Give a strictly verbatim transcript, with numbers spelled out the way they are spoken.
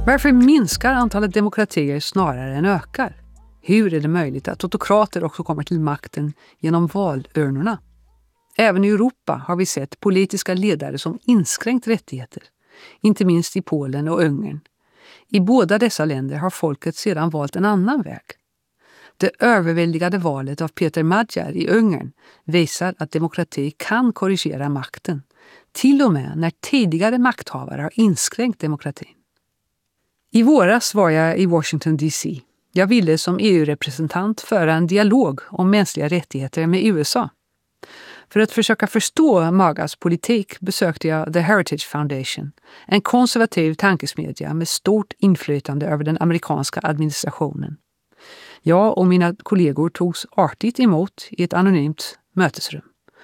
Varför minskar antalet demokratier snarare än ökar? Hur är det möjligt att autokrater också kommer till makten genom valurnorna? Även i Europa har vi sett politiska ledare som inskränkt rättigheter, inte minst i Polen och Ungern. I båda dessa länder har folket sedan valt en annan väg. Det överväldigade valet av Peter Magyar i Ungern visar att demokrati kan korrigera makten, till och med när tidigare makthavare har inskränkt demokratin. I våras var jag i Washington D C. Jag ville som E U-representant föra en dialog om mänskliga rättigheter med U S A. För att försöka förstå Magyars politik besökte jag The Heritage Foundation, en konservativ tankesmedja med stort inflytande över den amerikanska administrationen. Jag och mina kollegor togs artigt emot i ett anonymt mötesrum.